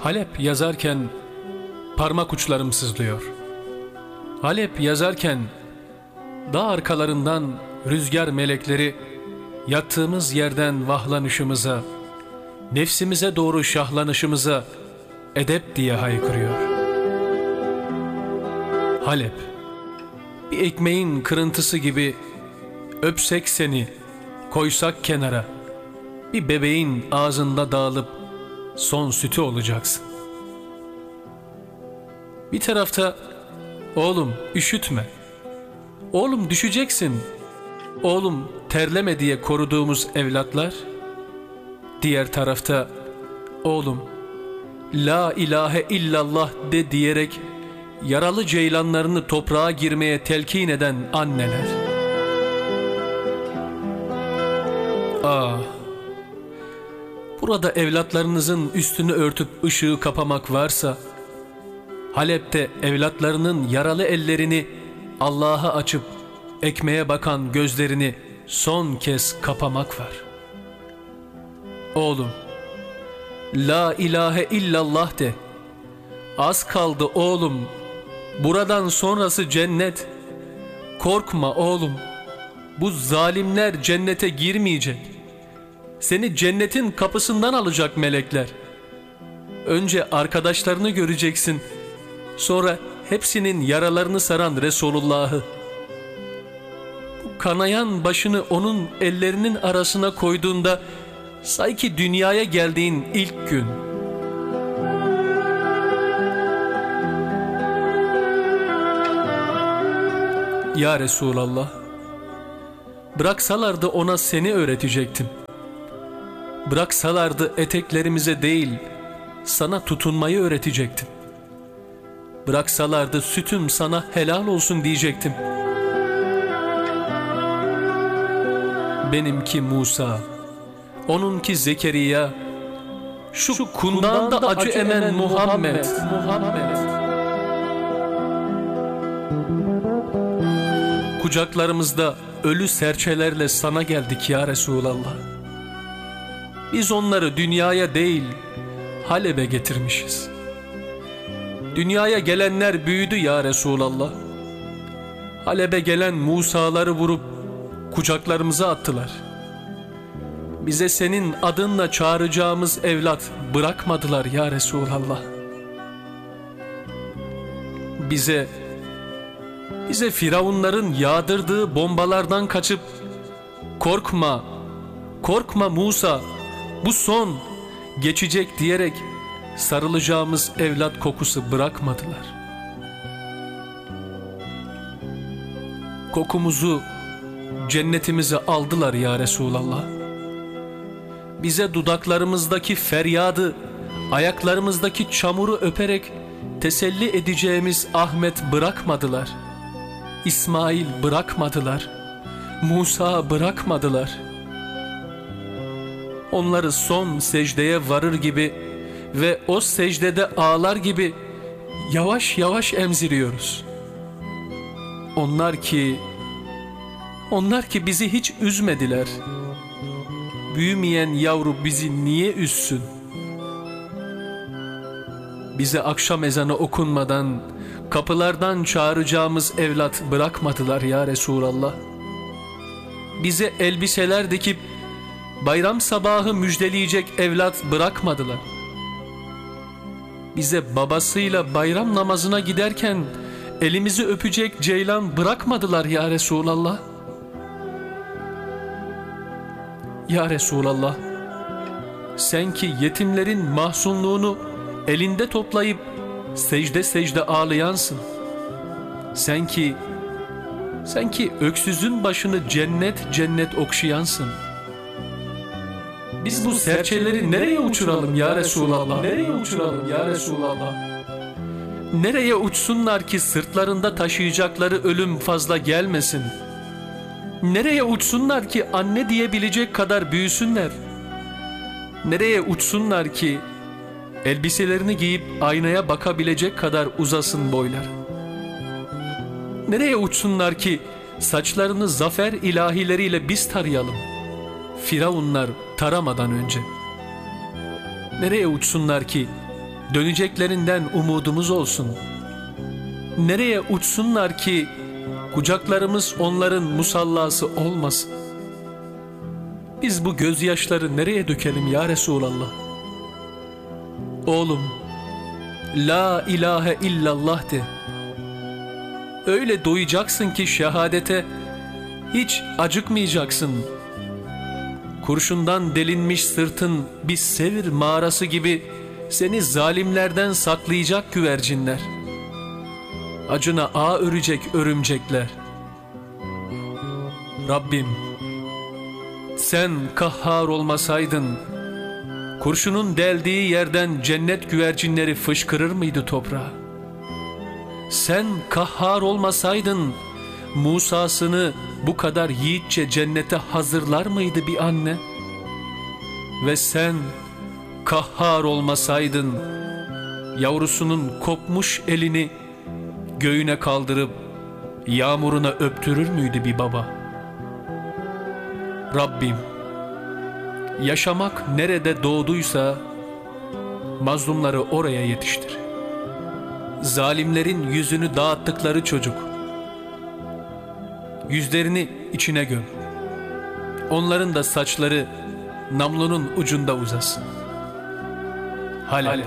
Halep yazarken parmak uçlarım sızlıyor. Halep yazarken dağ arkalarından rüzgar melekleri yattığımız yerden vahlanışımıza, nefsimize doğru şahlanışımıza edep diye haykırıyor. Halep, bir ekmeğin kırıntısı gibi öpsek seni, koysak kenara, bir bebeğin ağzında dağılıp son sütü olacaksın. Bir tarafta oğlum üşütme, oğlum düşeceksin, oğlum terleme diye koruduğumuz evlatlar, diğer tarafta oğlum la ilahe illallah de diyerek yaralı ceylanlarını toprağa girmeye telkin eden anneler. Ah, burada evlatlarınızın üstünü örtüp ışığı kapamak varsa, Halep'te evlatlarının yaralı ellerini Allah'a açıp ekmeğe bakan gözlerini son kez kapamak var. Oğlum, la ilahe illallah de. Az kaldı oğlum, buradan sonrası cennet. Korkma oğlum, bu zalimler cennete girmeyecek. Seni cennetin kapısından alacak melekler. Önce arkadaşlarını göreceksin, sonra hepsinin yaralarını saran Resulullah'ı. Bu kanayan başını onun ellerinin arasına koyduğunda sanki dünyaya geldiğin ilk gün. Ya Resulallah, bıraksalardı ona seni öğretecektim. Bıraksalardı eteklerimize değil, sana tutunmayı öğretecektim. Bıraksalardı sütüm sana helal olsun diyecektim. Benimki Musa, onunki Zekeriya, şu kundağında acı emen Muhammed. Kucaklarımızda ölü serçelerle sana geldik ya Resulallah. Biz onları dünyaya değil, Halep'e getirmişiz. Dünyaya gelenler büyüdü ya Resulallah. Halep'e gelen Musa'ları vurup kucaklarımıza attılar. Bize senin adınla çağıracağımız evlat bırakmadılar ya Resulallah. Bize Firavunların yağdırdığı bombalardan kaçıp korkma, korkma Musa, bu son, geçecek diyerek sarılacağımız evlat kokusu bırakmadılar. Kokumuzu, cennetimizi aldılar ya Resulallah. Bize dudaklarımızdaki feryadı, ayaklarımızdaki çamuru öperek teselli edeceğimiz Ahmet bırakmadılar. İsmail bırakmadılar. Musa bırakmadılar. Onları son secdeye varır gibi ve o secdede ağlar gibi yavaş yavaş emziriyoruz. Onlar ki bizi hiç üzmediler. Büyümeyen yavru bizi niye üzsün? Bize akşam ezanı okunmadan kapılardan çağıracağımız evlat bırakmadılar ya Resulallah. Bize elbiseler dikip bayram sabahı müjdeleyecek evlat bırakmadılar. Bize babasıyla bayram namazına giderken elimizi öpecek ceylan bırakmadılar ya Resulallah. Ya Resulallah, sen ki yetimlerin mahzunluğunu elinde toplayıp secde secde ağlayansın. Sen ki öksüzün başını cennet cennet okşayansın. Biz bu serçeleri nereye uçuralım ya Resulallah? Nereye uçuralım ya Resulallah? Nereye uçsunlar ki sırtlarında taşıyacakları ölüm fazla gelmesin? Nereye uçsunlar ki anne diyebilecek kadar büyüsünler? Nereye uçsunlar ki elbiselerini giyip aynaya bakabilecek kadar uzasın boylar? Nereye uçsunlar ki saçlarını zafer ilahileriyle biz tarayalım, Firavunlar taramadan önce? Nereye uçsunlar ki döneceklerinden umudumuz olsun. Nereye uçsunlar ki kucaklarımız onların musallası olmasın? Biz bu gözyaşları nereye dökelim ya Resulallah? Oğlum, La ilahe illallah de. Öyle doyacaksın ki şehadete hiç acıkmayacaksın. Kurşundan delinmiş sırtın bir sevir mağarası gibi seni zalimlerden saklayacak güvercinler. Acına ağ örecek örümcekler. Rabbim, sen kahhar olmasaydın, kurşunun deldiği yerden cennet güvercinleri fışkırır mıydı toprağa? Sen kahhar olmasaydın, Musa'sını bu kadar yiğitçe cennete hazırlar mıydı bir anne? Ve sen kahhar olmasaydın, yavrusunun kopmuş elini göğüne kaldırıp yağmuruna öptürür müydü bir baba? Rabbim, yaşamak nerede doğduysa mazlumları oraya yetiştir. Zalimlerin yüzünü dağıttıkları çocuk, yüzlerini içine göm. Onların da saçları namlunun ucunda uzasın. Halep.